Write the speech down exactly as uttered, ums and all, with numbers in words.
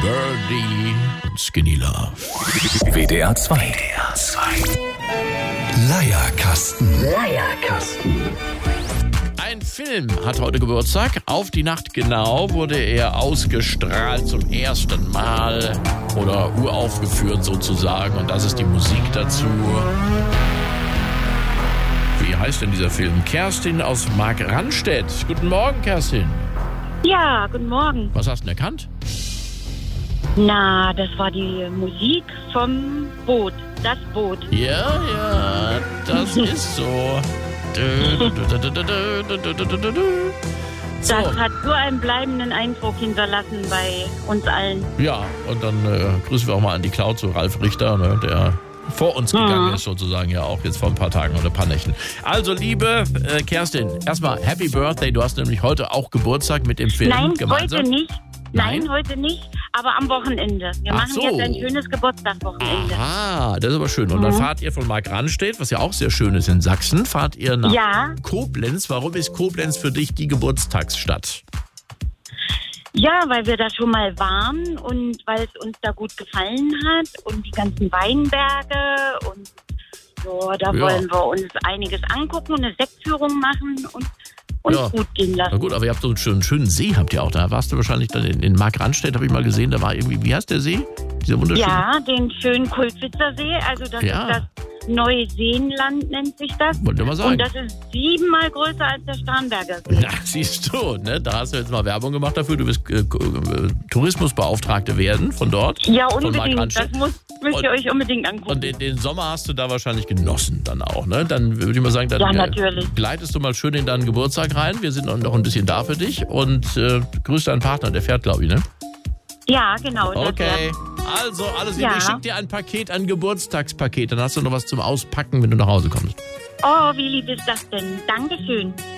Birdie und Skinny Love. W D R zwei. W D R zwei. Leierkasten. Leierkasten. Ein Film hat heute Geburtstag. Auf die Nacht genau wurde er ausgestrahlt zum ersten Mal oder uraufgeführt sozusagen. Und das ist die Musik dazu. Wie heißt denn dieser Film? Kerstin aus Markranstädt. Guten Morgen, Kerstin. Ja, guten Morgen. Was hast du denn erkannt? Na, das war die Musik vom Boot. Das Boot. Ja, ja, das ist so. So. Das hat so einen bleibenden Eindruck hinterlassen bei uns allen. Ja, und dann äh, grüßen wir auch mal an die Cloud zu Ralf Richter, ne, der vor uns gegangen ist sozusagen, ja auch jetzt vor ein paar Tagen oder ein paar Nächten. Also liebe äh, Kerstin, erstmal Happy Birthday, du hast nämlich heute auch Geburtstag mit dem Film Nein, gemeinsam. heute nicht. Nein? Nein, heute nicht, aber am Wochenende. Wir Ach machen so. jetzt ein schönes Geburtstagswochenende. Aha, das ist aber schön. Und dann fahrt ihr von Markranstädt, was ja auch sehr schön ist in Sachsen, fahrt ihr nach Ja. Koblenz. Warum ist Koblenz für dich die Geburtstagsstadt? Ja, weil wir da schon mal waren und weil es uns da gut gefallen hat und die ganzen Weinberge und so, da Ja. wollen wir uns einiges angucken, eine Sektführung machen und uns Ja. gut gehen lassen. Na gut, aber ihr habt so einen schönen, schönen See, habt ihr auch. Da warst du wahrscheinlich dann in, in Markranstädt, habe ich mal gesehen. Da war irgendwie, wie heißt der See? Dieser wunderschöne. Ja, den schönen Kultwitzer See, also das Ja. ist das Neuseenland nennt sich das. Wollte ich mal sagen. Und das ist siebenmal größer als der Starnberger See. Na, siehst du, ne? Da hast du jetzt mal Werbung gemacht dafür. Du wirst äh, äh, Tourismusbeauftragte werden von dort. Ja, von unbedingt. Das Markranstädt. muss, müsst ihr Und- euch unbedingt angucken. Und den, den Sommer hast du da wahrscheinlich genossen dann auch, ne? Dann würde ich mal sagen, dann Ja, äh, natürlich. gleitest du mal schön in deinen Geburtstag rein. Wir sind noch ein bisschen da für dich. Und äh, grüß deinen Partner, der fährt, glaube ich, ne? Ja, genau. das Okay. wär- Also, alles Liebe. Ja. Ich schicke dir ein Paket, ein Geburtstagspaket. Dann hast du noch was zum Auspacken, wenn du nach Hause kommst. Oh, wie lieb ist das denn? Dankeschön.